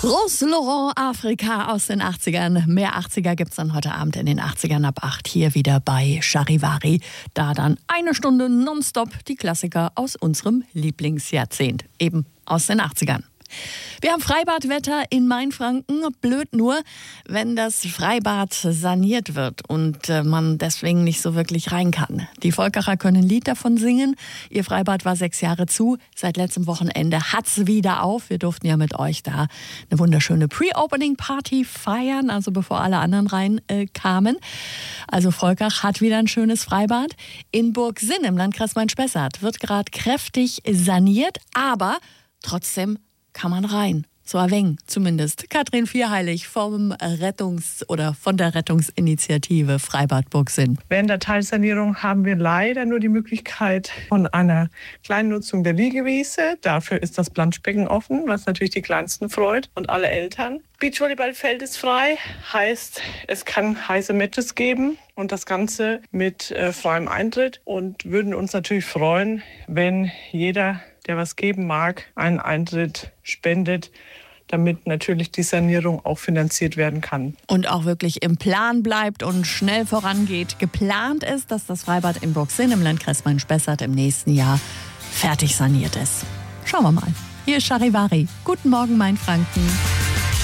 Rose Laurent, Afrika aus den 80ern. Mehr 80er gibt's dann heute Abend in den 80ern ab 8 hier wieder bei Charivari. Da dann eine Stunde nonstop die Klassiker aus unserem Lieblingsjahrzehnt, eben aus den 80ern. Wir haben Freibadwetter in Mainfranken. Blöd nur, wenn das Freibad saniert wird und man deswegen nicht so wirklich rein kann. Die Volkacher können ein Lied davon singen. Ihr Freibad war 6 Jahre zu. Seit letztem Wochenende hat's wieder auf. Wir durften ja mit euch da eine wunderschöne Pre-Opening-Party feiern, also bevor alle anderen rein kamen. Also Volkach hat wieder ein schönes Freibad. In Burgsinn im Landkreis Main-Spessart wird gerade kräftig saniert, aber trotzdem kann man rein. So ein wenig zumindest. Katrin Vierheilig von der Rettungsinitiative Freibad Burgsinn. Während der Teilsanierung haben wir leider nur die Möglichkeit von einer kleinen Nutzung der Liegewiese. Dafür ist das Planschbecken offen, was natürlich die Kleinsten freut und alle Eltern. Beachvolleyballfeld ist frei, heißt, es kann heiße Matches geben und das Ganze mit freiem Eintritt und würden uns natürlich freuen, wenn jeder, der was geben mag, einen Eintritt spendet, damit natürlich die Sanierung auch finanziert werden kann. Und auch wirklich im Plan bleibt und schnell vorangeht. Geplant ist, dass das Freibad in Burgsinn im Landkreis Main-Spessart im nächsten Jahr fertig saniert ist. Schauen wir mal. Hier ist Charivari. Guten Morgen, Mainfranken.